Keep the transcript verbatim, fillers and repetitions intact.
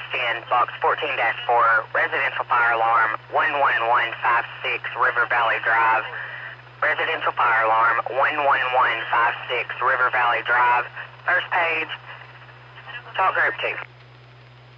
ten, box fourteen dash four, residential fire alarm, one one one five six, River Valley Drive. Residential fire alarm, one one one five six, River Valley Drive. First page, talk group two.